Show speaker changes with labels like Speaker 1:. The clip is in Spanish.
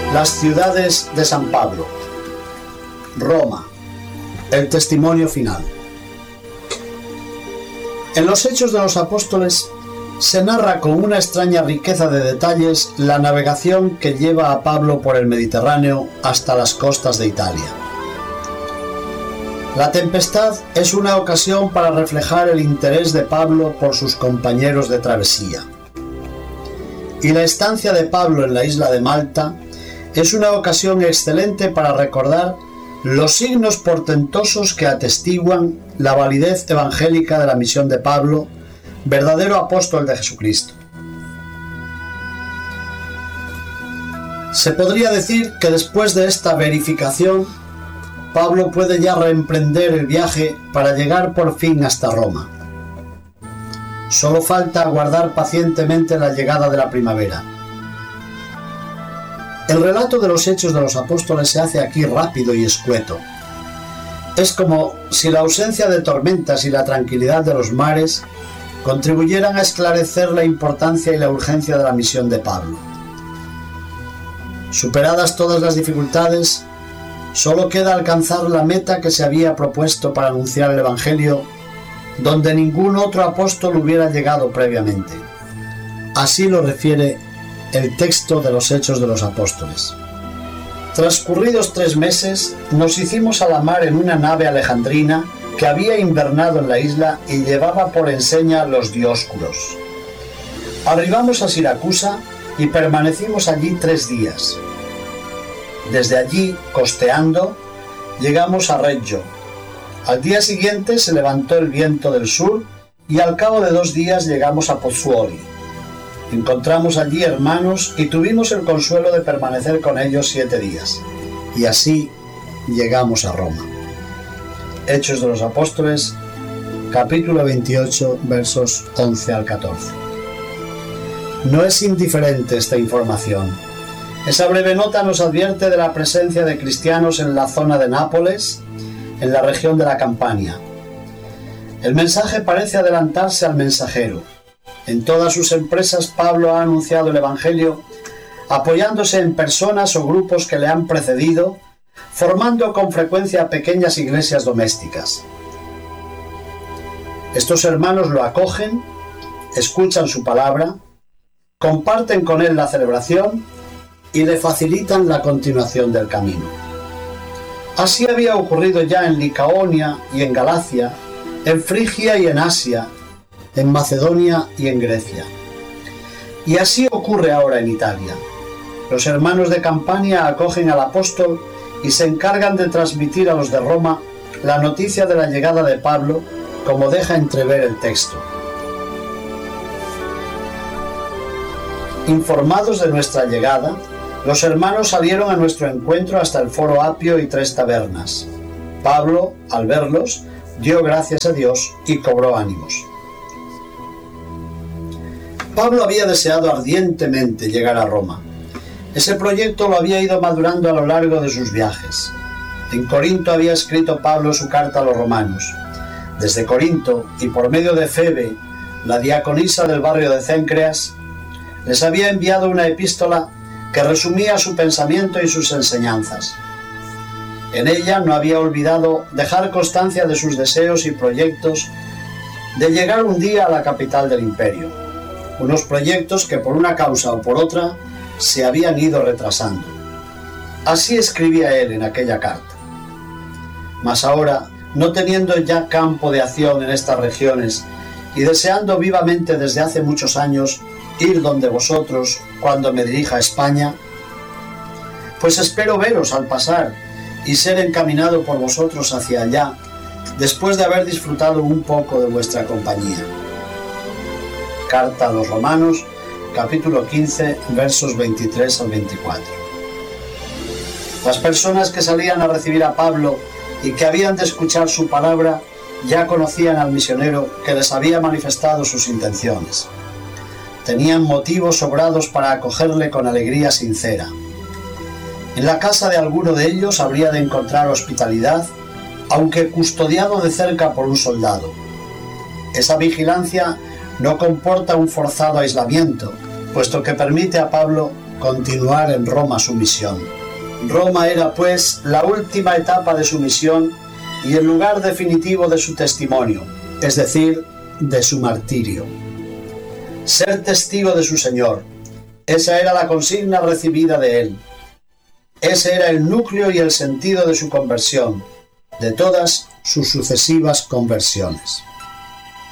Speaker 1: Las ciudades de San Pablo. Roma. El testimonio final. En los Hechos de los Apóstoles se narra con una extraña riqueza de detalles la navegación que lleva a Pablo por el Mediterráneo hasta las costas de Italia. La tempestad es una ocasión para reflejar el interés de Pablo por sus compañeros de travesía. Y la estancia de Pablo en la isla de Malta es una ocasión excelente para recordar los signos portentosos que atestiguan la validez evangélica de la misión de Pablo, verdadero apóstol de Jesucristo. Se podría decir que después de esta verificación, Pablo puede ya reemprender el viaje para llegar por fin hasta Roma. Solo falta aguardar pacientemente la llegada de la primavera. El relato de los Hechos de los Apóstoles se hace aquí rápido y escueto. Es como si la ausencia de tormentas y la tranquilidad de los mares contribuyeran a esclarecer la importancia y la urgencia de la misión de Pablo. Superadas todas las dificultades, solo queda alcanzar la meta que se había propuesto para anunciar el Evangelio, donde ningún otro apóstol hubiera llegado previamente. Así lo refiere el texto de los Hechos de los Apóstoles. Transcurridos 3 meses, nos hicimos a la mar en una nave alejandrina que había invernado en la isla y llevaba por enseña los Dioscuros. Arribamos a Siracusa y permanecimos allí 3 días. Desde allí, costeando, llegamos a Reggio. Al día siguiente se levantó el viento del sur y al cabo de 2 días llegamos a Pozzuoli. Encontramos allí hermanos y tuvimos el consuelo de permanecer con ellos 7 días. Y así llegamos a Roma. Hechos de los Apóstoles, capítulo 28, versos 11 al 14. No es indiferente esta información. Esa breve nota nos advierte de la presencia de cristianos en la zona de Nápoles, en la región de la Campania. El mensaje parece adelantarse al mensajero. En todas sus empresas Pablo ha anunciado el Evangelio, apoyándose en personas o grupos que le han precedido, formando con frecuencia pequeñas iglesias domésticas. Estos hermanos lo acogen, escuchan su palabra, comparten con él la celebración y le facilitan la continuación del camino. Así había ocurrido ya en Licaonia y en Galacia, en Frigia y en Asia, en Macedonia y en Grecia. Y así ocurre ahora en Italia. Los hermanos de Campania acogen al apóstol y se encargan de transmitir a los de Roma la noticia de la llegada de Pablo, como deja entrever el texto. Informados de nuestra llegada, los hermanos salieron a nuestro encuentro hasta el Foro Apio y 3 tabernas. Pablo, al verlos, dio gracias a Dios y cobró ánimos. Pablo había deseado ardientemente llegar a Roma. Ese proyecto lo había ido madurando a lo largo de sus viajes. En Corinto había escrito Pablo su carta a los romanos. Desde Corinto, y por medio de Febe, la diaconisa del barrio de Cencreas, les había enviado una epístola que resumía su pensamiento y sus enseñanzas. En ella no había olvidado dejar constancia de sus deseos y proyectos de llegar un día a la capital del imperio, unos proyectos que por una causa o por otra se habían ido retrasando. Así escribía él en aquella carta. Mas ahora, no teniendo ya campo de acción en estas regiones y deseando vivamente desde hace muchos años ir donde vosotros cuando me dirija a España, pues espero veros al pasar y ser encaminado por vosotros hacia allá, después de haber disfrutado un poco de vuestra compañía. Carta a los Romanos, capítulo 15, versos 23 al 24. Las personas que salían a recibir a Pablo y que habían de escuchar su palabra ya conocían al misionero que les había manifestado sus intenciones. Tenían motivos sobrados para acogerle con alegría sincera. En la casa de alguno de ellos habría de encontrar hospitalidad, aunque custodiado de cerca por un soldado. Esa vigilancia no comporta un forzado aislamiento, puesto que permite a Pablo continuar en Roma su misión. Roma era, pues, la última etapa de su misión y el lugar definitivo de su testimonio, es decir, de su martirio. Ser testigo de su Señor, esa era la consigna recibida de él. Ese era el núcleo y el sentido de su conversión, de todas sus sucesivas conversiones.